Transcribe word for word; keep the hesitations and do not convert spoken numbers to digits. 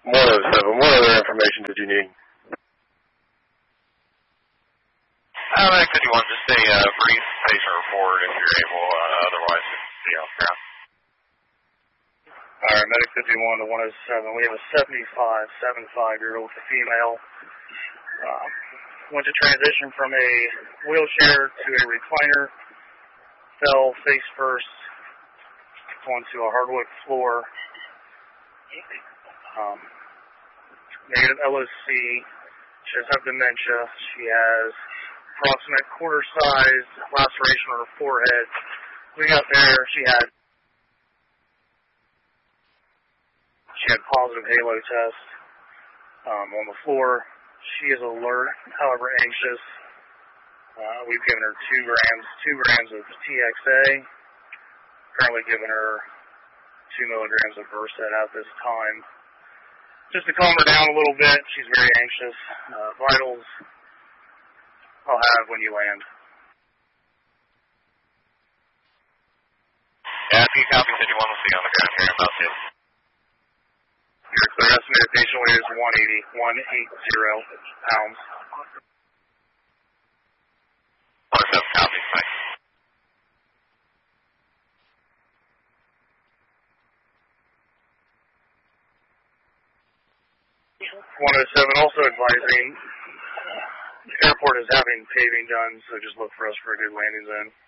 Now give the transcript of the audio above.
one oh seven, what other information did you need? Uh, Medic fifty-one, just a uh, brief patient report if you're able, uh, otherwise be off ground. All right, Medic fifty-one to one oh seven. We have a seventy-five, seventy-five-year-old female. Uh, went to transition from a wheelchair to a recliner, fell face first onto a hardwood floor. Um, negative L O C. She does have dementia. She has approximate quarter-sized laceration on her forehead. We got there. She had she had positive halo test um, on the floor. She is alert, however anxious. Uh, we've given her two grams, two grams of T X A. Currently giving her two milligrams of Versed at this time. Just to calm her down a little bit. She's very anxious. Uh, vitals I'll have when you land. Yeah, if you copy fifty-one, we'll see you on the ground here in about two. Your clear estimated patient weight is one eighty, one eighty pounds. one oh seven, copy, thanks. one oh seven also advising the airport is having paving done, so just look for us for a good landing zone.